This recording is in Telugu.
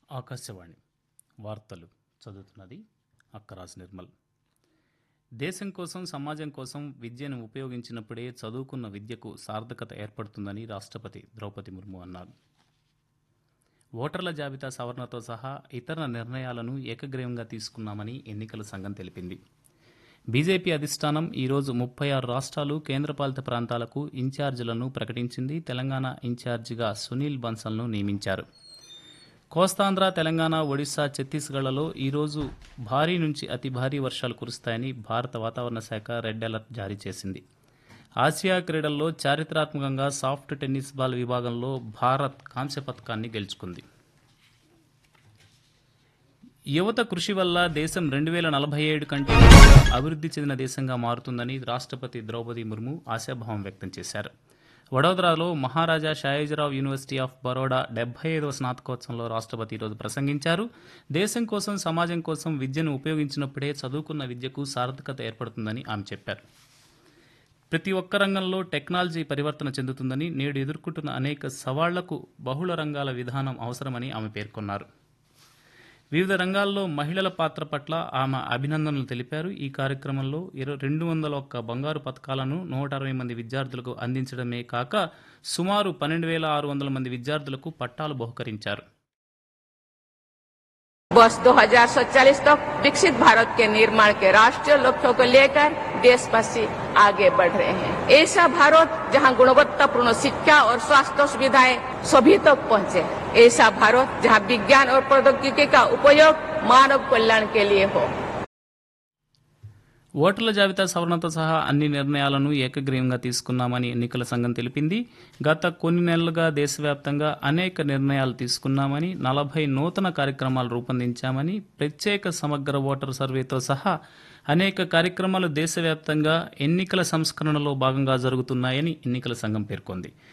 ఆకాశవాణి వార్తలు చదువుతున్నది అక్కరాజ్ నిర్మల్. దేశం కోసం, సమాజం కోసం విద్యను ఉపయోగించినప్పుడే చదువుకున్న విద్యకు సార్థకత ఏర్పడుతుందని రాష్ట్రపతి ద్రౌపది ముర్ము అన్నారు. ఓటర్ల జాబితా సవరణతో సహా ఇతర నిర్ణయాలను ఏకగ్రీవంగా తీసుకున్నామని ఎన్నికల సంఘం తెలిపింది. బీజేపీ అధిష్టానం ఈరోజు 36 రాష్ట్రాలు, కేంద్రపాలిత ప్రాంతాలకు ఇన్ఛార్జీలను ప్రకటించింది. తెలంగాణ ఇన్ఛార్జిగా సునీల్ బన్సల్ను నియమించారు. కోస్తాంధ్ర, తెలంగాణ, ఒడిశా, ఛత్తీస్గఢ్లలో ఈరోజు భారీ నుంచి అతి భారీ వర్షాలు కురుస్తాయని భారత వాతావరణ శాఖ రెడ్ అలర్ట్ జారీ చేసింది. ఆసియా క్రీడల్లో చారిత్రాత్మకంగా సాఫ్ట్ టెన్నిస్ బాల్ విభాగంలో భారత్ కాంస్య పతకాన్ని గెలుచుకుంది. యువత కృషి వల్ల దేశం 2047 కంటే అభివృద్ధి చెందిన దేశంగా మారుతుందని రాష్ట్రపతి ద్రౌపది ముర్ము ఆశాభావం వ్యక్తం చేశారు. వడోదరాలో మహారాజా షాయిజీరావు యూనివర్సిటీ ఆఫ్ బరోడా 75వ స్నాతకోత్సవంలో రాష్ట్రపతి ఈరోజు ప్రసంగించారు. దేశం కోసం, సమాజం కోసం విద్యను ఉపయోగించినప్పుడే చదువుకున్న విద్యకు సార్థకత ఏర్పడుతుందని ఆమె చెప్పారు. ప్రతి ఒక్క రంగంలో టెక్నాలజీ పరివర్తన చెందుతుందని, నేడు ఎదుర్కొంటున్న అనేక సవాళ్లకు బహుళ రంగాల విధానం అవసరమని ఆమె పేర్కొన్నారు. వివిధ రంగాల్లో మహిళల పాత్ర పట్ల ఆమె అభినందనలు తెలిపారు. ఈ కార్యక్రమంలో 201 బంగారు పతకాలను 160 మంది విద్యార్థులకు అందించడమే కాక సుమారు 12,600 మంది విద్యార్థులకు పట్టాలు బహుకరించారు. वर्ष 2047 तक विकसित भारत के निर्माण के राष्ट्रीय लक्ष्यों को लेकर देशवासी आगे बढ़ रहे हैं. ऐसा भारत जहां गुणवत्तापूर्ण शिक्षा और स्वास्थ्य सुविधाएं सभी तक पहुंचे. ऐसा भारत जहां विज्ञान और प्रौद्योगिकी का उपयोग मानव कल्याण के लिए हो. ఓటర్ల జాబితా సవరణతో సహా అన్ని నిర్ణయాలను ఏకగ్రీవంగా తీసుకున్నామని ఎన్నికల సంఘం తెలిపింది. గత కొన్ని నెలలుగా దేశవ్యాప్తంగా అనేక నిర్ణయాలు తీసుకున్నామని, 40 నూతన కార్యక్రమాలు రూపొందించామని, ప్రత్యేక సమగ్ర ఓటర్ సర్వేతో సహా అనేక కార్యక్రమాలు దేశవ్యాప్తంగా ఎన్నికల సంస్కరణలో భాగంగా జరుగుతున్నాయని ఎన్నికల సంఘం పేర్కొంది.